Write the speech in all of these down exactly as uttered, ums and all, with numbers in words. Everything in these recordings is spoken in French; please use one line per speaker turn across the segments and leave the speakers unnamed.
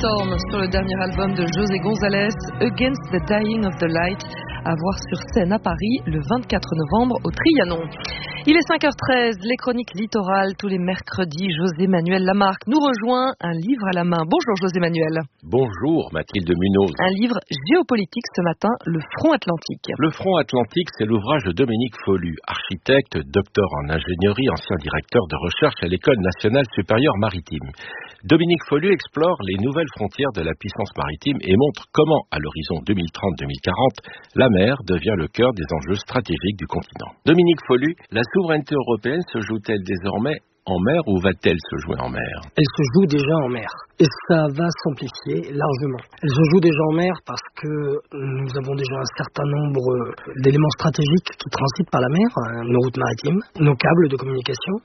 Storm sur le dernier album de José González, Against the Dying of the Light, à voir sur scène à Paris le vingt-quatre novembre au Trianon. Il est cinq heures treize, les chroniques littorales tous les mercredis. José Manuel Lamarque nous rejoint, un livre à la main. Bonjour José Manuel.
Bonjour Mathilde Munoz.
Un livre géopolitique ce matin, Le Front Atlantique.
Le Front Atlantique, c'est l'ouvrage de Dominique Follu, architecte, docteur en ingénierie, ancien directeur de recherche à l'École nationale supérieure maritime. Dominique Follu explore les nouvelles frontières de la puissance maritime et montre comment, à l'horizon deux mille trente deux mille quarante, la mer devient le cœur des enjeux stratégiques du continent. Dominique Follu, la souveraineté européenne se joue-t-elle désormais en mer ou va-t-elle se jouer en mer ?
Elle se joue déjà en mer et ça va s'amplifier largement. Elle se joue déjà en mer parce que nous avons déjà un certain nombre d'éléments stratégiques qui transitent par la mer, nos routes maritimes, nos câbles de communication,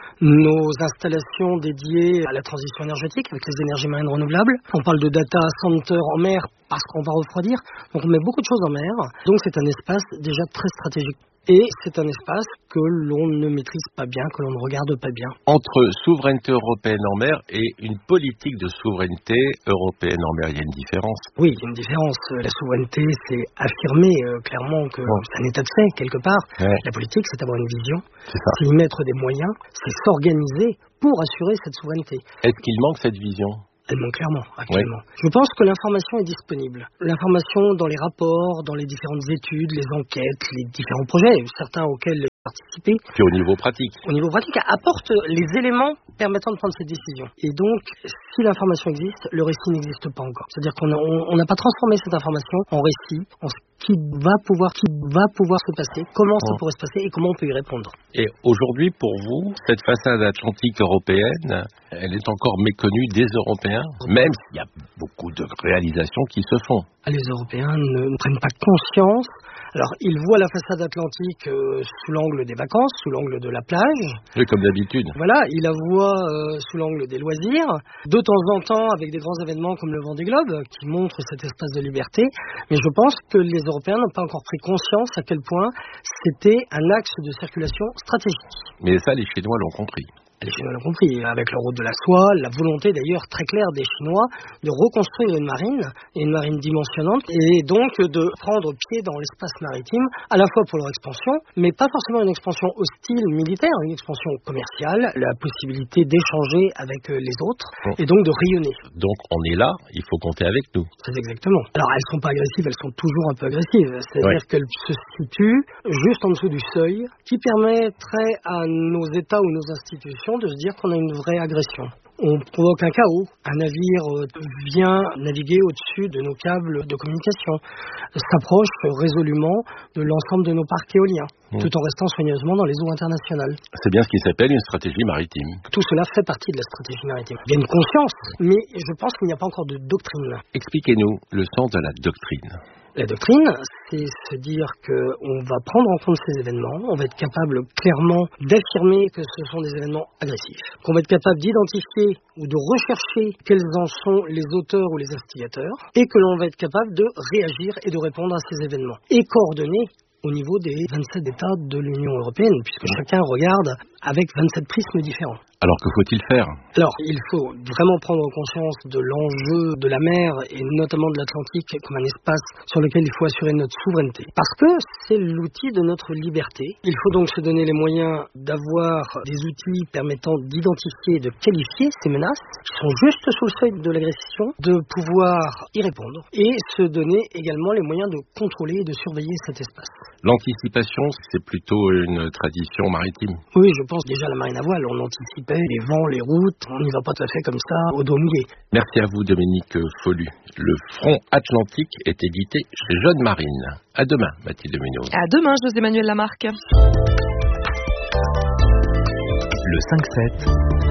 nos installations dédiées à la transition énergétique avec les énergies marines renouvelables. On parle de data center en mer parce qu'on va refroidir. Donc on met beaucoup de choses en mer. Donc c'est un espace déjà très stratégique. Et c'est un espace que l'on ne maîtrise pas bien, que l'on ne regarde pas bien.
Entre souveraineté européenne en mer et une politique de souveraineté européenne en mer, il y a une différence ?
Oui, il y a une différence. La souveraineté, c'est affirmer euh, clairement que bon. c'est un état de fait, quelque part. Ouais. La politique, c'est avoir une vision, c'est, c'est y mettre des moyens, c'est s'organiser pour assurer cette souveraineté.
Est-ce qu'il manque cette vision ?
Elle manque clairement, actuellement.
Oui.
Je pense que l'information est disponible. L'information dans les rapports, dans les différentes études, les enquêtes, les différents projets, certains auxquels participer.
Puis au niveau pratique.
Au niveau pratique, apporte les éléments permettant de prendre cette décision. Et donc, si l'information existe, le récit n'existe pas encore. C'est-à-dire qu'on n'a pas transformé cette information en récit, en ce qui va pouvoir, qui va pouvoir se passer, comment ça pourrait se passer et comment on peut y répondre.
Et aujourd'hui, pour vous, cette façade atlantique européenne, elle est encore méconnue des Européens, même s'il y a beaucoup de réalisations qui se font.
Les Européens ne, ne prennent pas conscience. Alors, ils voient la façade atlantique euh, sous l'angle des vacances, sous l'angle de la plage.
Oui, comme d'habitude.
Voilà, ils la voient euh, sous l'angle des loisirs, de temps en temps avec des grands événements comme le Vendée Globe, qui montrent cet espace de liberté. Mais je pense que les Européens n'ont pas encore pris conscience à quel point c'était un axe de circulation stratégique.
Mais ça, les Chinois l'ont compris.
Les Chinois l'ont compris, avec leur route de la soie, la volonté d'ailleurs très claire des Chinois de reconstruire une marine, et une marine dimensionnante, et donc de prendre pied dans l'espace maritime, à la fois pour leur expansion, mais pas forcément une expansion hostile militaire, une expansion commerciale, la possibilité d'échanger avec les autres, et donc de rayonner.
Donc on est là, il faut compter avec nous.
C'est exactement. Alors elles ne sont pas agressives, elles sont toujours un peu agressives, c'est-à-dire ouais. qu'elles se situent juste en dessous du seuil, qui permettrait à nos États ou nos institutions de se dire qu'on a une vraie agression. On provoque un chaos. Un navire vient naviguer au-dessus de nos câbles de communication, s'approche résolument de l'ensemble de nos parcs éoliens, mmh. tout en restant soigneusement dans les eaux internationales.
C'est bien ce qui s'appelle une stratégie maritime.
Tout cela fait partie de la stratégie maritime. Il y a une conscience, mais je pense qu'il n'y a pas encore de doctrine.
Expliquez-nous le sens de la doctrine.
La doctrine, c'est se dire qu'on va prendre en compte ces événements, on va être capable clairement d'affirmer que ce sont des événements agressifs, qu'on va être capable d'identifier ou de rechercher quels en sont les auteurs ou les instigateurs, et que l'on va être capable de réagir et de répondre à ces événements, et coordonner au niveau des vingt-sept États de l'Union européenne, puisque chacun regarde avec vingt-sept prismes différents.
Alors que faut-il faire ?
Alors, il faut vraiment prendre conscience de l'enjeu de la mer et notamment de l'Atlantique comme un espace sur lequel il faut assurer notre souveraineté. Parce que c'est l'outil de notre liberté. Il faut donc se donner les moyens d'avoir des outils permettant d'identifier et de qualifier ces menaces qui sont juste sous le seuil de l'agression, de pouvoir y répondre et se donner également les moyens de contrôler et de surveiller cet espace.
L'anticipation, c'est plutôt une tradition maritime.
Oui, je pense déjà à la marine à voile, on anticipait les vents, les routes, on n'y va pas tout à fait comme ça au dos mouillé.
Merci à vous Dominique Follu. Le Front Atlantique est édité chez Jeune Marine. À demain Mathilde Munoz.
À demain José Manuel Lamarque.
Le cinq sept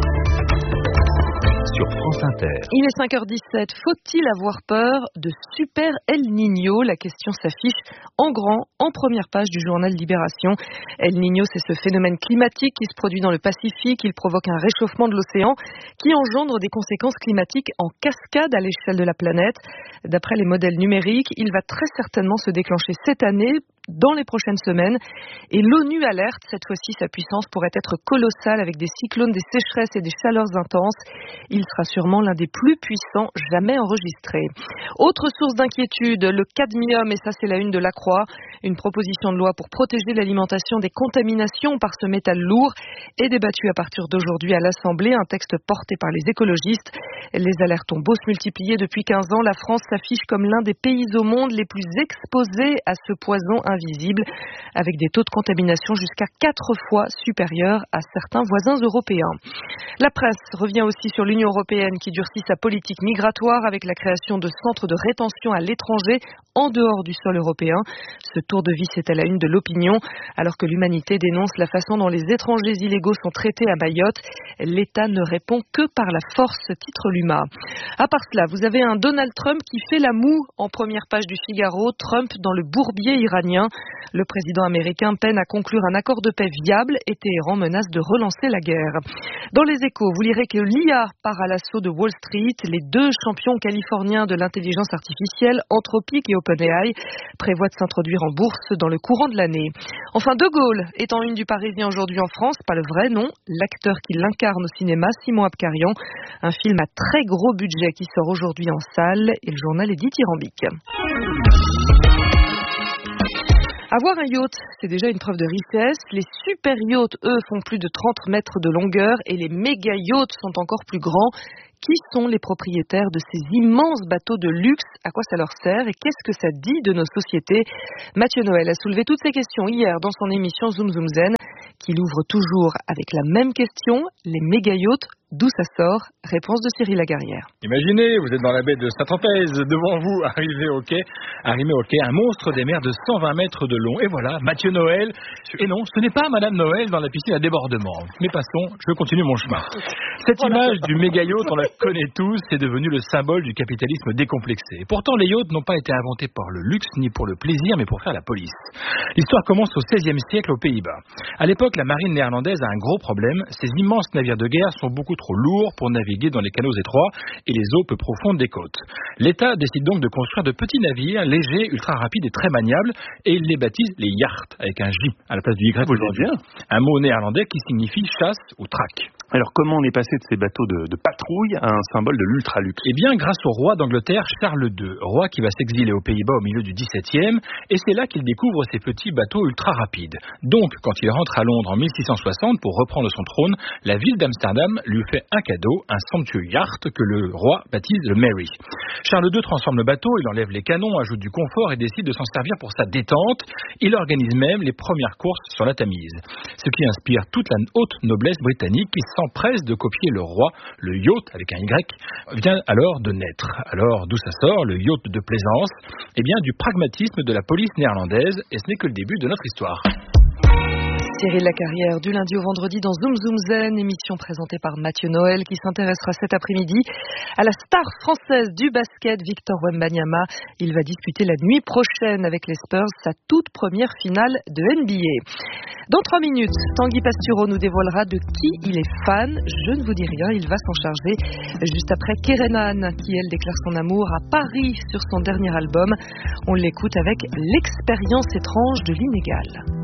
sur France Inter.
Il est cinq heures dix-sept. Faut-il avoir peur de Super El Niño ? La question s'affiche en grand, en première page du journal Libération. El Niño, c'est ce phénomène climatique qui se produit dans le Pacifique. Il provoque un réchauffement de l'océan qui engendre des conséquences climatiques en cascade à l'échelle de la planète. D'après les modèles numériques, il va très certainement se déclencher cette année dans les prochaines semaines. Et l'ONU alerte, cette fois-ci, sa puissance pourrait être colossale avec des cyclones, des sécheresses et des chaleurs intenses. Il sera sûrement l'un des plus puissants jamais enregistrés. Autre source d'inquiétude, le cadmium, et ça c'est la une de La Croix. Une proposition de loi pour protéger l'alimentation des contaminations par ce métal lourd est débattue à partir d'aujourd'hui à l'Assemblée, un texte porté par les écologistes. Les alertes ont beau se multiplier depuis quinze ans, la France s'affiche comme l'un des pays au monde les plus exposés à ce poison invisible, avec des taux de contamination jusqu'à quatre fois supérieurs à certains voisins européens. La presse revient aussi sur l'Union européenne qui durcit sa politique migratoire avec la création de centres de rétention à l'étranger en dehors du sol européen. Ce tour de vis est à la une de l'opinion, alors que l'humanité dénonce la façon dont les étrangers illégaux sont traités à Mayotte. L'État ne répond que par la force, titre l'U M A. À part cela, vous avez un Donald Trump qui fait la moue en première page du Figaro. Trump dans le bourbier iranien. Le président américain peine à conclure un accord de paix viable et Téhéran menace de relancer la guerre. Dans les Échos, vous lirez que l'I A part à l'assaut de Wall Street. Les deux champions californiens de l'intelligence artificielle, Anthropic et OpenAI, prévoient de s'introduire en bourse dans le courant de l'année. Enfin, De Gaulle est en une du Parisien aujourd'hui en France, pas le vrai nom, l'acteur qui l'incarne au cinéma, Simon Abkarian. Un film à très gros budget qui sort aujourd'hui en salle et le journal est dithyrambique. Avoir un yacht, c'est déjà une preuve de richesse. Les super yachts, eux, font plus de trente mètres de longueur et les méga yachts sont encore plus grands. Qui sont les propriétaires de ces immenses bateaux de luxe? À quoi ça leur sert? Et qu'est-ce que ça dit de nos sociétés? Mathieu Noël a soulevé toutes ces questions hier dans son émission Zoom Zoom Zen, qu'il ouvre toujours avec la même question, les méga yachts, d'où ça sort? Réponse de Cyril Lagarrière.
Imaginez, vous êtes dans la baie de Saint-Tropez, devant vous, arrivé au quai, arrimé au quai, un monstre des mers de cent vingt mètres de long. Et voilà, Mathieu Noël. Et non, ce n'est pas Madame Noël dans la piscine à débordement. Mais passons, je continue mon chemin. Cette image du méga yacht, on la connaît tous, c'est devenu le symbole du capitalisme décomplexé. Et pourtant, les yachts n'ont pas été inventés pour le luxe ni pour le plaisir, mais pour faire la police. L'histoire commence au seizième siècle aux Pays-Bas. À l'époque, la marine néerlandaise a un gros problème. Ces immenses navires de guerre sont beaucoup trop lourds pour naviguer dans les canaux étroits et les eaux peu profondes des côtes. L'État décide donc de construire de petits navires légers, ultra rapides et très maniables, et il les baptise les yachts, avec un J à la place du Y.
Vous le dites bien.
Un mot néerlandais qui signifie chasse ou traque.
Alors comment on est passé de ces bateaux de, de patrouille à un symbole de l'ultra-luxe?
Eh bien, grâce au roi d'Angleterre, Charles deux, roi qui va s'exiler aux Pays-Bas au milieu du dix-septième, et c'est là qu'il découvre ces petits bateaux ultra rapides. Donc, quand il rentre à Londres en mille six cent soixante pour reprendre son trône, la ville d'Amsterdam lui fait un cadeau, un somptueux yacht que le roi baptise le Mary. Charles deux transforme le bateau, il enlève les canons, ajoute du confort et décide de s'en servir pour sa détente. Il organise même les premières courses sur la Tamise. Ce qui inspire toute la haute noblesse britannique qui s'empresse de copier le roi. Le yacht, avec un Y, vient alors de naître. Alors, d'où ça sort, le yacht de plaisance? Eh bien, du pragmatisme de la police néerlandaise, et ce n'est que le début de notre histoire.
Cyril Lagarrière, du lundi au vendredi dans Zoom Zoom Zen, émission présentée par Mathieu Noël qui s'intéressera cet après-midi à la star française du basket, Victor Wembanyama. Il va disputer la nuit prochaine avec les Spurs sa toute première finale de N B A. Dans trois minutes, Tanguy Pastureau nous dévoilera de qui il est fan. Je ne vous dis rien, il va s'en charger. Juste après Kerenan, qui elle déclare son amour à Paris sur son dernier album. On l'écoute avec l'expérience étrange de l'inégal.